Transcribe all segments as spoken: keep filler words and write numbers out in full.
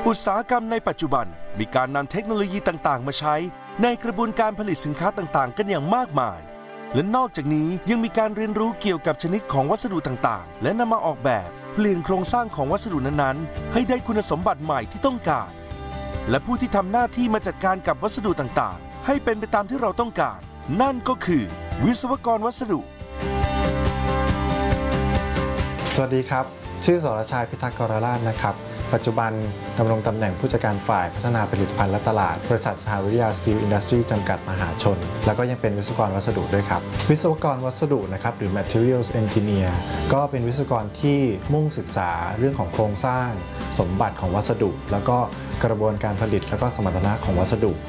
อุตสาหกรรมในปัจจุบันมีการนำเทคโนโลยีต่างๆมาใช้ในกระบวนการผลิตสินค้าต่างๆกันอย่างมากมายและนอกจากนี้ยังมีการเรียนรู้เกี่ยวกับชนิดของวัสดุต่างๆและนำมาออกแบบเปลี่ยนโครงสร้างของวัสดุนั้นๆให้ได้คุณสมบัติใหม่ที่ต้องการและผู้ที่ทำหน้าที่มาจัดการกับวัสดุต่างๆให้เป็นไปตามที่เราต้องการนั่นก็คือวิศวกรวัสดุสวัสดีครับชื่อสรชัยพิทักษ์กรราชนะครับปัจจุบันดำรงตำแหน่งผู้จัดการฝ่ายพัฒนาผลิตภัณฑ์และตลาดบริษัทสหวิทยาสตีลอินดัสทรีจำกัดมหาชนแล้วก็ยังเป็นวิศวกรวัสดุด้วยครับวิศวกรวัสดุนะครับหรือ materials engineer ก็เป็นวิศวกรที่มุ่งศึกษาเรื่องของโครงสร้างสมบัติของวัสดุ แล้วก็กระบวนการผลิตและก็สมรรถนะของวัสดุ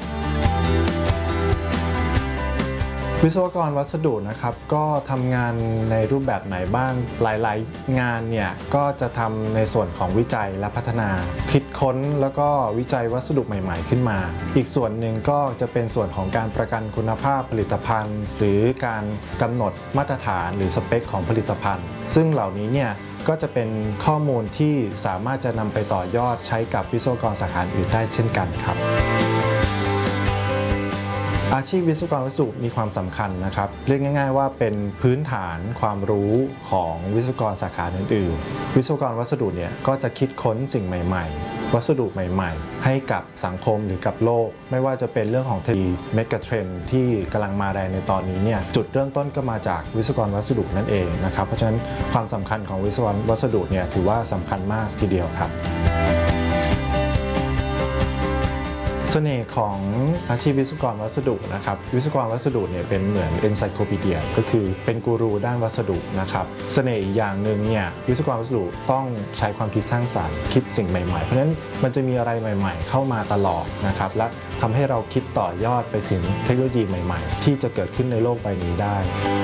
วิศวกรวัสดุนะครับก็ทำงานในรูปแบบไหนบ้างหลายๆงานเนี่ยก็จะทำในส่วนของวิจัยและพัฒนาคิดค้นแล้วก็วิจัยวัสดุใหม่ๆขึ้นมาอีกส่วนหนึ่งก็จะเป็นส่วนของการประกันคุณภาพผลิตภัณฑ์หรือการกำหนดมาตรฐานหรือสเปคของผลิตภัณฑ์ซึ่งเหล่านี้เนี่ยก็จะเป็นข้อมูลที่สามารถจะนำไปต่อยอดใช้กับวิศวกรสาขาอื่นได้เช่นกันครับอาชีพวิศวกรวัสดุมีความสำคัญนะครับเรียกง่ายๆว่าเป็นพื้นฐานความรู้ของวิศวกรสาขาอื่นๆวิศวกรวัสดุเนี่ยก็จะคิดค้นสิ่งใหม่ๆวัสดุใหม่ๆให้กับสังคมหรือกับโลกไม่ว่าจะเป็นเรื่องของเทคโนโลยีเมกะเทรนด์ที่กำลังมาแรงในตอนนี้เนี่ยจุดเริ่มต้นก็มาจากวิศวกรวัสดุนั่นเองนะครับเพราะฉะนั้นความสำคัญของวิศวกรวัสดุเนี่ยถือว่าสำคัญมากทีเดียวครับเสน่ห์ของอาชีพวิศวกรวัสดุนะครับวิศวกรวัสดุเนี่ยเป็นเหมือนเอนไซโคปีเดียก็คือเป็นกูรูด้านวัสดุนะครับเสน่ห์อีกอย่างหนึ่งเนี่ยวิศวกรวัสดุต้องใช้ความคิดสร้างสรรค์คิดสิ่งใหม่ๆเพราะฉะนั้นมันจะมีอะไรใหม่ๆเข้ามาตลอดนะครับและทำให้เราคิดต่อยอดไปถึงเทคโนโลยีใหม่ๆที่จะเกิดขึ้นในโลกใบนี้ได้